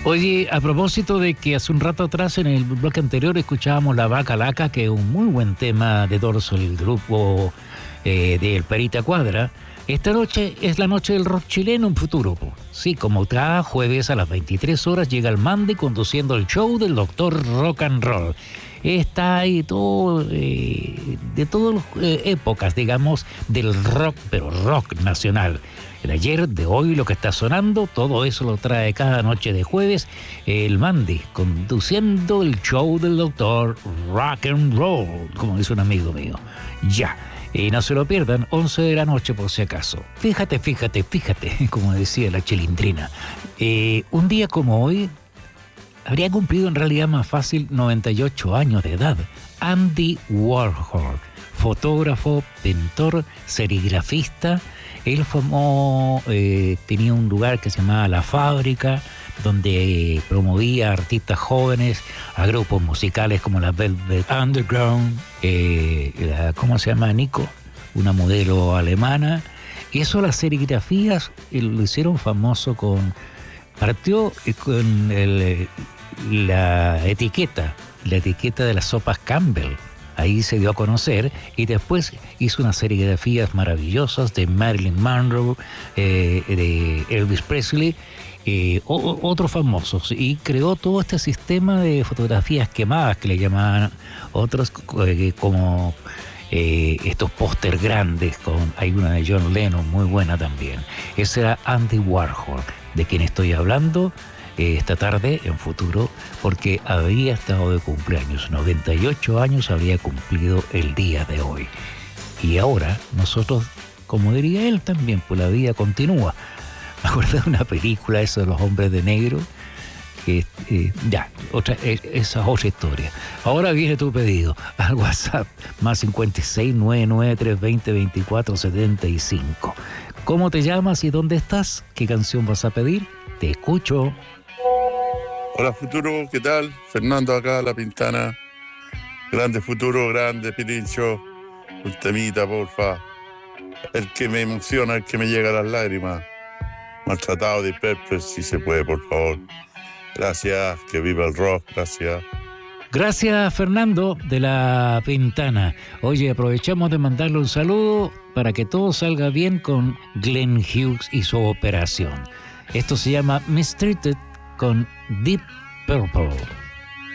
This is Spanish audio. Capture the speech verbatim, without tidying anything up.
Oye, a propósito de que hace un rato atrás en el bloque anterior escuchábamos La Vaca Laca, que es un muy buen tema de Dorso, el grupo eh, del Perita Cuadra. Esta noche es la noche del rock chileno en Futuro. Po. Sí, como cada jueves a las veintitrés horas llega el Mande conduciendo el show del doctor Rock and Roll. Está ahí todo, eh, de todas las eh, épocas, digamos, del rock, pero rock nacional. El ayer, de hoy, lo que está sonando, todo eso lo trae cada noche de jueves el Mande, conduciendo el show del doctor Rock and Roll, como dice un amigo mío. Ya, y no se lo pierdan, once de la noche por si acaso. Fíjate, fíjate, fíjate, como decía la Chilindrina. Eh, un día como hoy, habría cumplido en realidad más fácil noventa y ocho años de edad. Andy Warhol, fotógrafo, pintor, serigrafista. Él formó, eh, tenía un lugar que se llamaba La Fábrica, donde eh, promovía a artistas jóvenes, a grupos musicales como la Velvet Underground, eh, la, ¿cómo se llama? Nico, una modelo alemana. Y eso, las serigrafías, eh, lo hicieron famoso con... Partió con el, la etiqueta, la etiqueta de las sopas Campbell. Ahí se dio a conocer y después hizo unas serigrafías maravillosas de Marilyn Monroe, eh, de Elvis Presley, eh, o, otros famosos. Y creó todo este sistema de fotografías quemadas que le llamaban otros, eh, como eh, estos póster grandes. Con, hay una de John Lennon muy buena también. Ese era Andy Warhol, de quien estoy hablando esta tarde en Futuro, porque había estado de cumpleaños, noventa y ocho años había cumplido el día de hoy. Y ahora nosotros, como diría él también, pues la vida continúa. Me acuerdo de una película, eso de los hombres de negro, que eh, ya, otra, esa es otra historia. Ahora viene tu pedido al WhatsApp, más cincuenta y seis, noventa y nueve, trescientos veinte, veinticuatro setenta y cinco. ¿Cómo te llamas y dónde estás? ¿Qué canción vas a pedir? Te escucho. Hola Futuro, ¿qué tal? Fernando acá, La Pintana. Grande Futuro, grande Pirincho. Un temita, porfa. El que me emociona, el que me llega a las lágrimas. Maltratado de Purple, si se puede, por favor. Gracias, que viva el rock, gracias. Gracias, Fernando, de La Pintana. Oye, aprovechamos de mandarle un saludo para que todo salga bien con Glenn Hughes y su operación. Esto se llama Mistreated con Deep Purple.